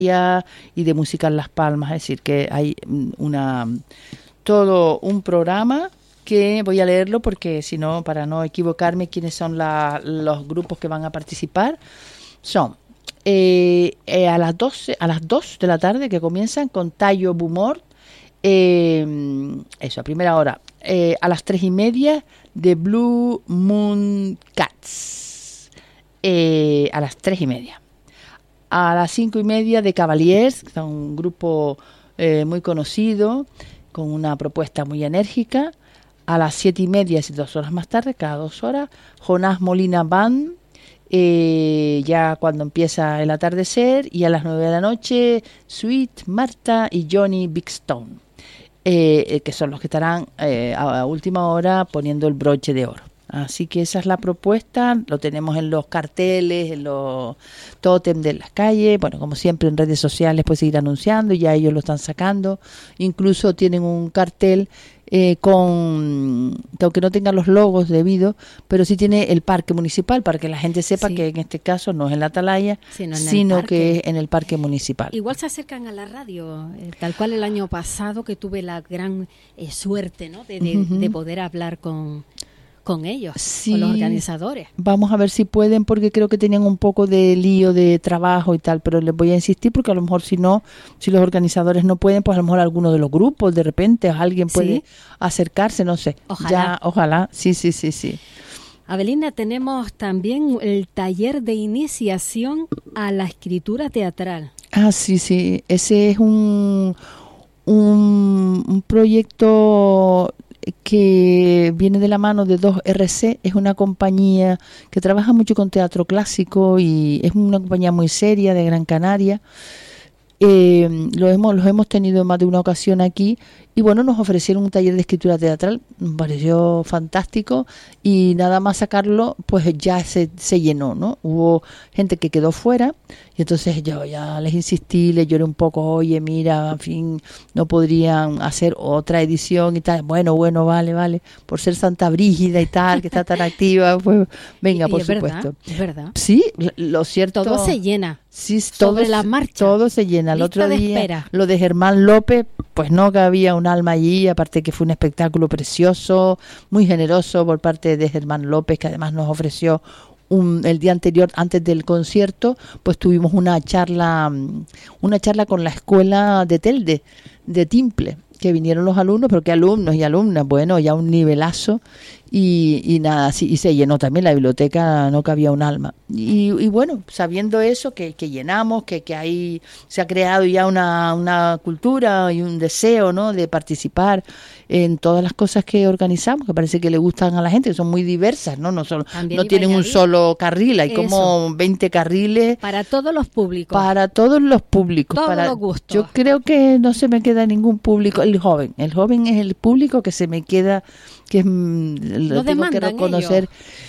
y de música en Las Palmas, es decir, que hay todo un programa que voy a leerlo porque si no, para no equivocarme, quiénes son los grupos que van a participar. Son a las 2 de la tarde, que comienzan con Tayo Bumor, eso, a primera hora. A las 3:30 de Blue Moon Cats, a las 3:30. A las 5:30 de Cavaliers, que es un grupo muy conocido, con una propuesta muy enérgica. A las 7:30, es 2 horas más tarde, cada 2 horas, Jonás Molina Band, ya cuando empieza el atardecer. Y a las 9 de la noche, Sweet Marta y Johnny Bigstone, que son los que estarán a última hora poniendo el broche de oro. Así que esa es la propuesta, lo tenemos en los carteles, en los tótem de las calles, bueno, como siempre en redes sociales puedes seguir anunciando, ya ellos lo están sacando, incluso tienen un cartel que aunque no tenga los logos debidos, pero sí tiene el parque municipal, para que la gente sepa que en este caso no es en la Atalaya, sino que es en el parque municipal. Igual se acercan a la radio, tal cual el año pasado, que tuve la gran suerte, ¿no?, de poder hablar con ellos, sí, con los organizadores. Vamos a ver si pueden, porque creo que tenían un poco de lío de trabajo y tal, pero les voy a insistir porque a lo mejor si los organizadores no pueden, pues a lo mejor alguno de los grupos de repente alguien puede acercarse, no sé. Ojalá. Sí. Abelina, tenemos también el taller de iniciación a la escritura teatral. Ah, sí. Ese es un proyecto que viene de la mano de 2RC, es una compañía que trabaja mucho con teatro clásico y es una compañía muy seria de Gran Canaria. Los hemos tenido en más de una ocasión aquí y bueno, nos ofrecieron un taller de escritura teatral, me pareció fantástico y nada más sacarlo pues ya se llenó, ¿no? Hubo gente que quedó fuera y entonces yo ya les insistí, les lloré un poco, oye mira, en fin, no podrían hacer otra edición y tal. Bueno, vale, por ser Santa Brígida y tal, que está tan activa, pues venga, por supuesto. Es verdad. Sí, lo cierto. Todo se llena. Sí, sobre la marcha. Todo se llena. El otro día, lo de Germán López, pues no cabía un alma allí, aparte que fue un espectáculo precioso, muy generoso por parte de Germán López, que además nos ofreció el día anterior, antes del concierto, pues tuvimos una charla con la escuela de Telde, de Timple, que vinieron los alumnos, pero qué alumnos y alumnas, bueno, ya un nivelazo. Y nada, sí, y se llenó también la biblioteca, no cabía un alma. Y bueno, sabiendo eso, que llenamos, que ahí se ha creado ya una cultura y un deseo, ¿no?, de participar en todas las cosas que organizamos, que parece que le gustan a la gente, que son muy diversas, ¿no? No tienen un solo carril, hay como 20 carriles. Para todos los públicos. Para todos los públicos. Todos los gustos. Yo creo que no se me queda ningún público. El joven es el público que se me queda, que es... Lo tengo que reconocer.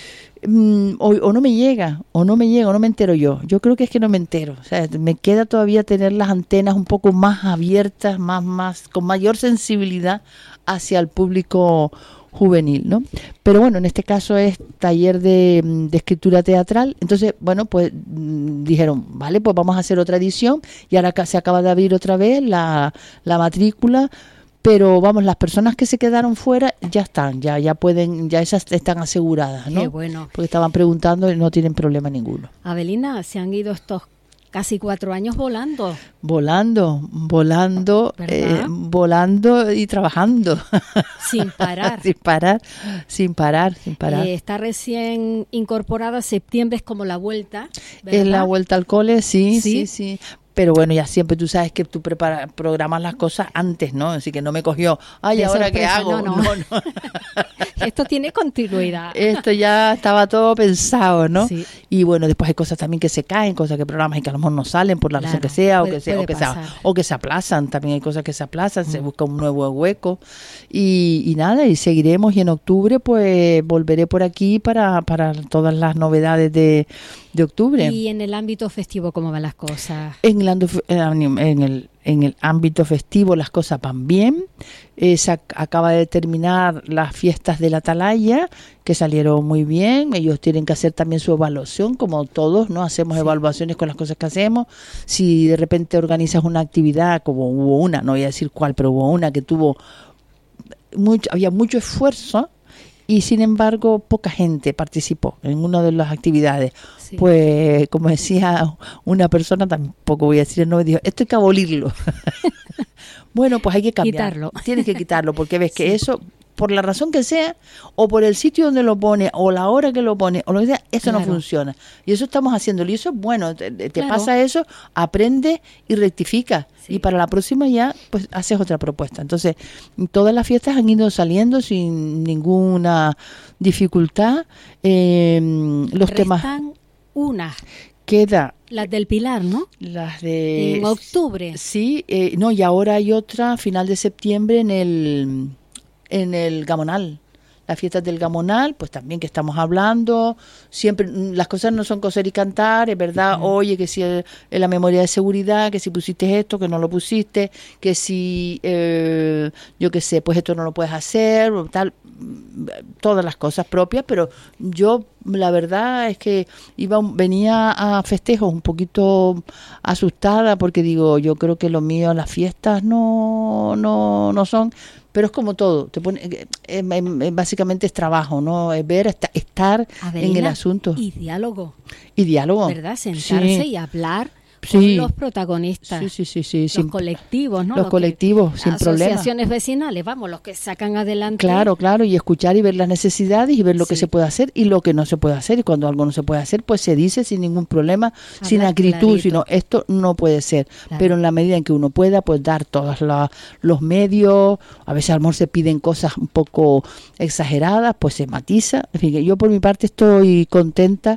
O no me llega, o no me entero yo. Yo creo que es que no me entero. O sea, me queda todavía tener las antenas un poco más abiertas, más con mayor sensibilidad hacia el público juvenil, ¿no? Pero bueno, en este caso es taller de escritura teatral. Entonces, bueno, pues dijeron, vale, pues vamos a hacer otra edición y ahora se acaba de abrir otra vez la matrícula. Pero vamos, las personas que se quedaron fuera ya están, ya pueden, ya esas están aseguradas, ¿no? Qué bueno. Porque estaban preguntando y no tienen problema ninguno. Abelina, se han ido estos casi 4 años volando. Volando y trabajando. Sin parar. sin parar. Está recién incorporada, septiembre es como la vuelta, ¿verdad? Es la vuelta al cole, sí. Pero bueno, ya siempre tú sabes que tú programas las cosas antes, ¿no? Así que no me cogió, ¿ahora sorpresa, qué hago? No. Esto tiene continuidad. Esto ya estaba todo pensado, ¿no? Sí. Y bueno, después hay cosas también que se caen, cosas que programas y que a lo mejor no salen por la razón que sea, o que se aplazan. También hay cosas que se aplazan, se busca un nuevo hueco. Y nada, y seguiremos. Y en octubre, pues, volveré por aquí para todas las novedades de de octubre. ¿Y en el ámbito festivo cómo van las cosas? En el ámbito festivo las cosas van bien. Se acaba de terminar las fiestas de la Atalaya, que salieron muy bien. Ellos tienen que hacer también su evaluación, como todos, ¿no? Hacemos evaluaciones con las cosas que hacemos. Si de repente organizas una actividad, como hubo una, no voy a decir cuál, pero hubo una que tuvo había mucho esfuerzo, y sin embargo poca gente participó en una de las actividades. Sí. Pues como decía una persona, tampoco voy a decir el nombre, dijo, esto hay que abolirlo. Bueno, pues hay que cambiarlo. Tienes que quitarlo, porque ves que eso, por la razón que sea, o por el sitio donde lo pone, o la hora que lo pone, o lo que sea, eso no funciona. Y eso estamos haciéndolo, y eso es bueno, te pasa eso, aprende y rectifica. Sí. Y para la próxima ya, pues haces otra propuesta. Entonces, todas las fiestas han ido saliendo sin ninguna dificultad. Los temas... una. Queda... Las del Pilar, ¿no? Las de... En octubre. Sí, no, y ahora hay otra, final de septiembre, en el Gamonal. Las fiestas del Gamonal, pues también que estamos hablando, siempre las cosas no son coser y cantar, es verdad, oye, que si en la memoria de seguridad, que si pusiste esto, que no lo pusiste, que si, yo qué sé, pues esto no lo puedes hacer, tal, todas las cosas propias, pero yo la verdad es que venía a festejos un poquito asustada, porque digo, yo creo que lo mío, las fiestas no son... Pero es como todo, te pone, básicamente es trabajo, ¿no? Es ver, estar en el asunto. Y diálogo. Y diálogo. ¿Verdad? Sentarse y hablar con los protagonistas. Sí. Los colectivos, ¿no? Los colectivos, sin problema. Asociaciones vecinales, vamos, los que sacan adelante. Claro, y escuchar y ver las necesidades y ver lo que se puede hacer y lo que no se puede hacer. Y cuando algo no se puede hacer, pues se dice sin ningún problema, sin acritud, sino esto no puede ser. Claro. Pero en la medida en que uno pueda, pues dar todos los medios. A veces a lo mejor se piden cosas un poco exageradas, pues se matiza. En fin, yo por mi parte estoy contenta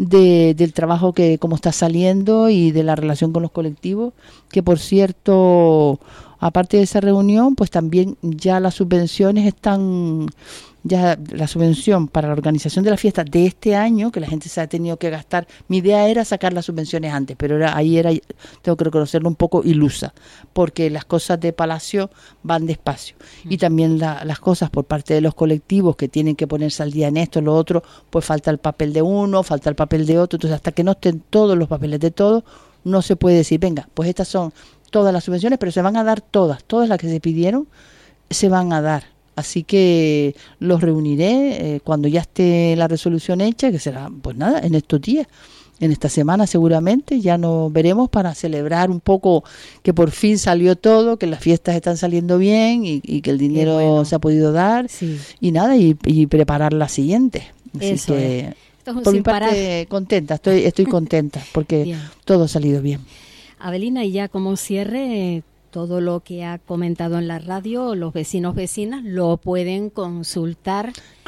del trabajo que como está saliendo y de la relación con los colectivos, que por cierto, aparte de esa reunión, pues también ya las subvenciones están, ya la subvención para la organización de la fiesta de este año, que la gente se ha tenido que gastar, mi idea era sacar las subvenciones antes, pero tengo que reconocerlo, un poco ilusa, porque las cosas de Palacio van despacio, y también las cosas por parte de los colectivos que tienen que ponerse al día en esto, en lo otro, pues falta el papel de uno, falta el papel de otro, entonces hasta que no estén todos los papeles de todos, no se puede decir, venga, pues estas son todas las subvenciones, pero se van a dar todas las que se pidieron, se van a dar. Así que los reuniré cuando ya esté la resolución hecha, que será, pues nada, en estos días, en esta semana seguramente, ya nos veremos para celebrar un poco que por fin salió todo, que las fiestas están saliendo bien y que el dinero se ha podido dar, y nada, y preparar la siguiente. Así eso que... Por mi parte, contenta, estoy contenta porque todo ha salido bien. Abelina, y ya como cierre, todo lo que ha comentado en la radio, los vecinas lo pueden consultar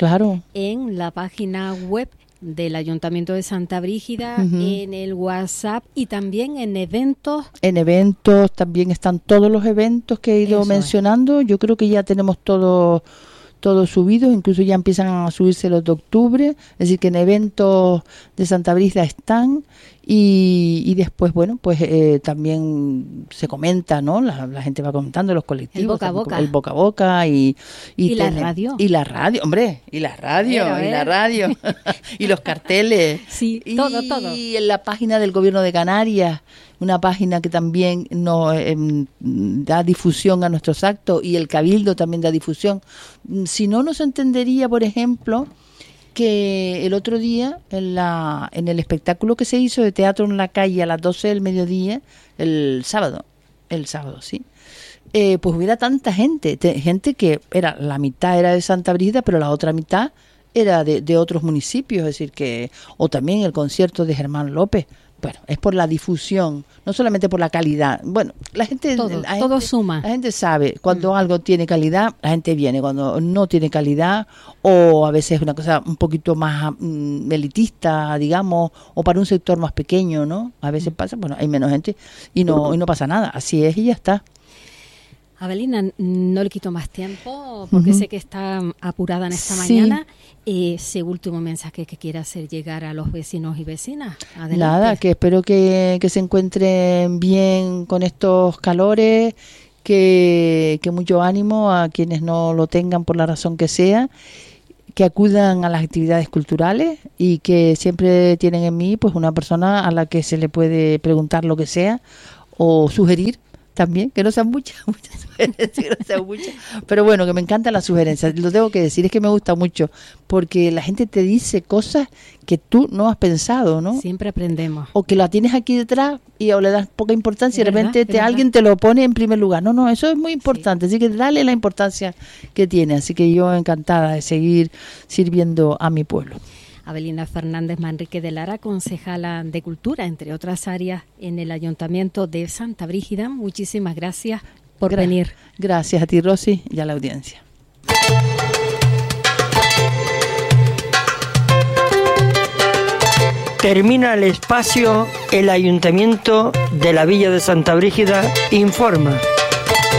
en la página web del Ayuntamiento de Santa Brígida, en el WhatsApp y también en eventos. En eventos también están todos los eventos que he ido mencionando. Yo creo que ya tenemos todos subidos, incluso ya empiezan a subirse los de octubre, es decir, que en eventos de Santa Brígida están, y después, bueno, pues también se comenta, ¿no? La gente va comentando, los colectivos. El boca a boca. El boca a boca y la radio. Y la radio, hombre, y la radio. Y los carteles. Sí, todo. Y en la página del Gobierno de Canarias, una página que también nos da difusión a nuestros actos, y el Cabildo también da difusión. Si no, se entendería, por ejemplo, que el otro día en el espectáculo que se hizo de teatro en la calle a las 12 del mediodía, el sábado, sí, pues hubiera tanta gente que la mitad era de Santa Brígida, pero la otra mitad era de otros municipios, es decir que, o también el concierto de Germán López. Bueno, es por la difusión, no solamente por la calidad. Bueno, la gente... Todo suma. La gente sabe, cuando algo tiene calidad, la gente viene. Cuando no tiene calidad, o a veces es una cosa un poquito más elitista, digamos, o para un sector más pequeño, ¿no? A veces pasa, bueno, hay menos gente y no pasa nada. Así es y ya está. Abelina, no le quito más tiempo porque sé que está apurada en esta mañana. Ese último mensaje que quiera hacer llegar a los vecinos y vecinas. Adelante. Nada, que espero que se encuentren bien con estos calores, que mucho ánimo a quienes no lo tengan por la razón que sea, que acudan a las actividades culturales y que siempre tienen en mí pues una persona a la que se le puede preguntar lo que sea o sugerir también, que no sean muchas sugerencias, que no sean muchas, pero bueno, que me encantan las sugerencias, lo tengo que decir, es que me gusta mucho, porque la gente te dice cosas que tú no has pensado, ¿no? Siempre aprendemos. O que la tienes aquí detrás y o le das poca importancia y de repente alguien te lo pone en primer lugar. No, eso es muy importante, así que dale la importancia que tiene, así que yo encantada de seguir sirviendo a mi pueblo. Abelina Fernández Manrique de Lara, concejala de Cultura, entre otras áreas, en el Ayuntamiento de Santa Brígida. Muchísimas gracias por venir. Gracias a ti, Rosy, y a la audiencia. Termina el espacio. El Ayuntamiento de la Villa de Santa Brígida informa.